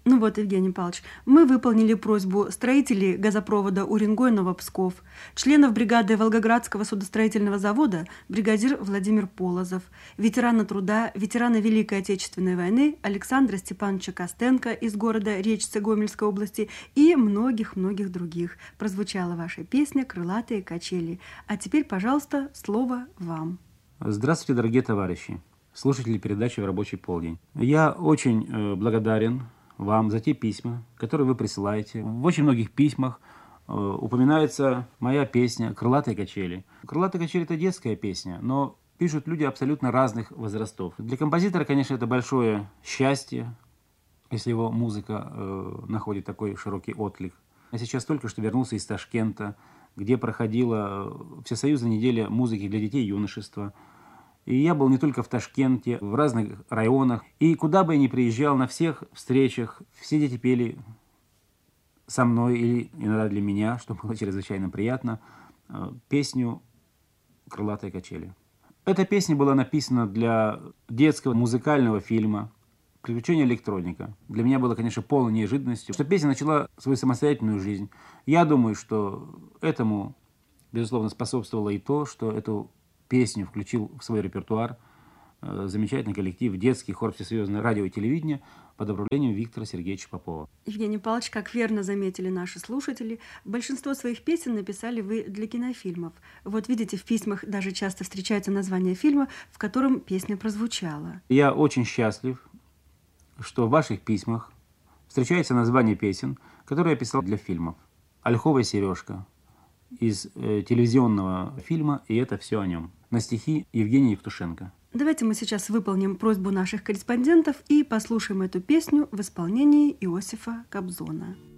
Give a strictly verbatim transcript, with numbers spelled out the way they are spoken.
Ну вот, Евгений Павлович, мы выполнили просьбу строителей газопровода Уренгой-Новопсков, членов бригады Волгоградского судостроительного завода бригадир Владимир Полозов, ветерана труда, ветерана Великой Отечественной войны Александра Степановича Костенко из города Речцы Гомельской области и многих-многих других. Прозвучала ваша песня «Крылатые качели». А теперь, пожалуйста, слово вам. Здравствуйте, дорогие товарищи, слушатели передачи «В рабочий полдень». Я очень э, благодарен вам за те письма, которые вы присылаете. В очень многих письмах э, упоминается моя песня «Крылатые качели». «Крылатые качели» — это детская песня, но пишут люди абсолютно разных возрастов. Для композитора, конечно, это большое счастье, если его музыка э, находит такой широкий отклик. Я сейчас только что вернулся из Ташкента, где проходила Всесоюзная неделя музыки для детей и юношества. И я был не только в Ташкенте, в разных районах. И куда бы я ни приезжал, на всех встречах все дети пели со мной, или иногда для меня, что было чрезвычайно приятно, песню «Крылатые качели». Эта песня была написана для детского музыкального фильма «Приключения электроника». Для меня было, конечно, полной неожиданностью, что песня начала свою самостоятельную жизнь. Я думаю, что этому, безусловно, способствовало и то, что эту песню включил в свой репертуар э, замечательный коллектив «Детский хор Всесоюзного радио и телевидения» под управлением Виктора Сергеевича Попова. Евгений Павлович, как верно заметили наши слушатели, большинство своих песен написали вы для кинофильмов. Вот видите, в письмах даже часто встречается название фильма, в котором песня прозвучала. Я очень счастлив, что в ваших письмах встречается название песен, которые я писал для фильмов. «Ольховая сережка» из э, телевизионного фильма «И это все о нем» на стихи Евгения Евтушенко. Давайте мы сейчас выполним просьбу наших корреспондентов и послушаем эту песню в исполнении Иосифа Кобзона.